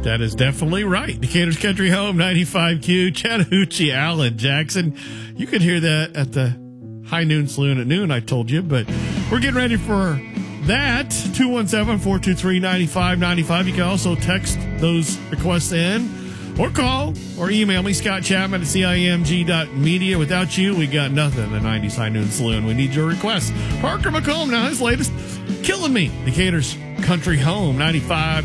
That is definitely right. Decatur's Country Home, 95Q, Chattahoochee, Allen, Jackson. You could hear that at the High Noon Saloon at noon, I told you, but we're getting ready for that. 217-423-9595. You can also text those requests in or call or email me, Scott Chapman at CIMG.media. Without you, we got nothing. The 90s High Noon Saloon. We need your requests. Parker McComb now, his latest, Killing Me. Decatur's Country Home, 95